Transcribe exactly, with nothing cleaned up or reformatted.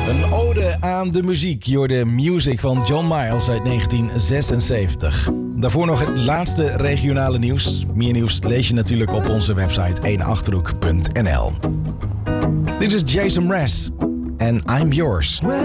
Een ode aan de muziek. Je hoorde Music van John Miles uit negentien zesenzeventig. Daarvoor nog het laatste regionale nieuws. Meer nieuws lees je natuurlijk op onze website één achterhoek punt n l. Dit is Jason Mraz en I'm Yours.